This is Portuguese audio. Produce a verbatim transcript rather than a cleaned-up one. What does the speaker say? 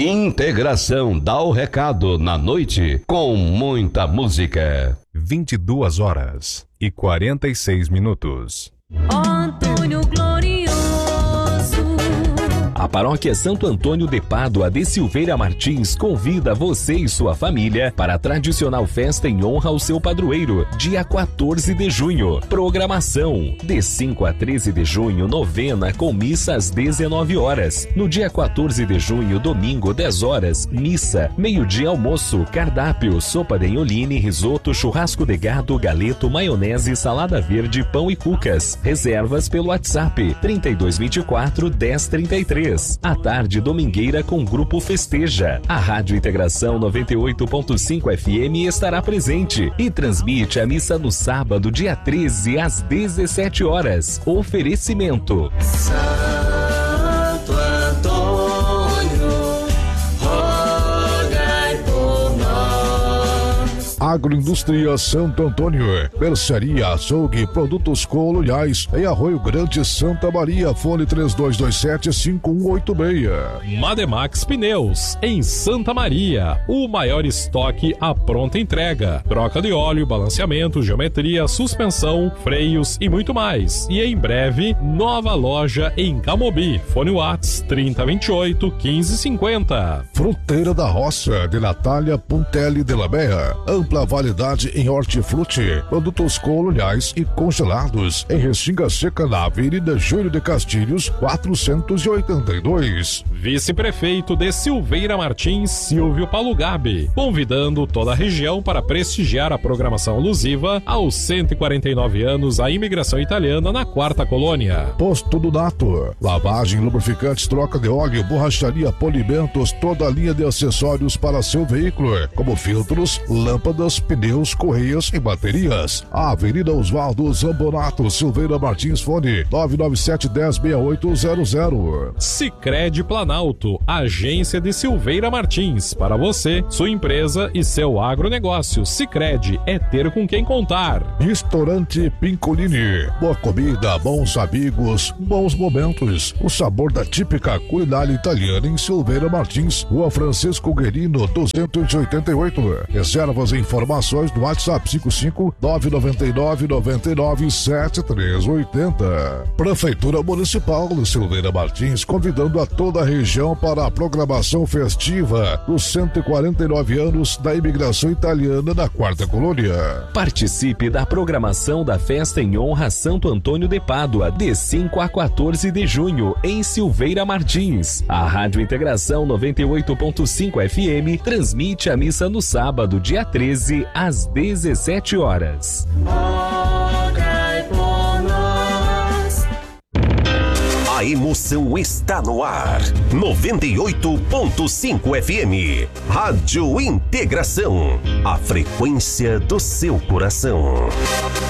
Integração dá o recado na noite com muita música. vinte e duas horas e quarenta e seis minutos. Antônio Glorioso. A Paróquia Santo Antônio de Pádua de Silveira Martins convida você e sua família para a tradicional festa em honra ao seu padroeiro, dia quatorze de junho. Programação: de cinco a treze de junho, novena com missa às dezenove horas. No dia quatorze de junho, domingo, dez horas, missa. Meio-dia, almoço, cardápio, sopa de inholine, risoto, churrasco de gado, galeto, maionese, salada verde, pão e cucas. Reservas pelo WhatsApp trinta e dois, vinte e quatro, dez, trinta e três. À tarde domingueira com Grupo Festeja. A Rádio Integração noventa e oito ponto cinco F M estará presente e transmite a missa no sábado, dia treze, às dezessete horas. Oferecimento: Santo Antônio, rogai por nós. Agroindústria Santo Antônio, mercearia, açougue, produtos coloniais em Arroio Grande, Santa Maria. Fone três dois dois sete, cinco um oito seis. Mademax Pneus, em Santa Maria, o maior estoque à pronta entrega. Troca de óleo, balanceamento, geometria, suspensão, freios e muito mais. E em breve, nova loja em Camobi. Fone Whats trinta, vinte e oito, quinze, cinquenta. Fruteira da Roça, de Natália Puntelli de la Bea. Ampla variedade em hortifruti, produtos coloniais e congelados. Em Restinga Seca, na Avenida Júlio de Castilhos, quatrocentos e oitenta e dois. Vice-prefeito de Silveira Martins, Silvio Paulo Gabi, convidando toda a região para prestigiar a programação alusiva aos cento e quarenta e nove anos da imigração italiana na Quarta Colônia. Posto do Nato, lavagem, lubrificantes, troca de óleo, borracharia, polimentos, toda a linha de acessórios para seu veículo, como filtros, lâmpadas, pneus, correias e baterias. Avenida Oswaldo Zambonato, Silveira Martins, fone nove nove sete, dez, sessenta e oito zero zero. Sicredi Planalto, agência de Silveira Martins, para você, sua empresa e seu agronegócio. Sicredi é ter com quem contar. Restaurante Pincolini, boa comida, bons amigos, bons momentos. O sabor da típica culinária italiana em Silveira Martins, Rua Francisco Guerino, duzentos e oitenta e oito. Reservas e informações no WhatsApp cinco cinco nove nove nove nove nove sete três oito zero. Prefeitura Municipal de Silveira Martins convidando a toda a região para a programação festiva dos cento e quarenta e nove anos da imigração italiana na Quarta Colônia. Participe da programação da festa em honra a Santo Antônio de Pádua, de cinco a quatorze de junho, em Silveira Martins. A Rádio Integração noventa e oito ponto cinco F M transmite a missa no sábado, dia treze, às dezessete horas. Rogai por nós. A emoção está no ar. noventa e oito ponto cinco F M. Rádio Integração. A frequência do seu coração.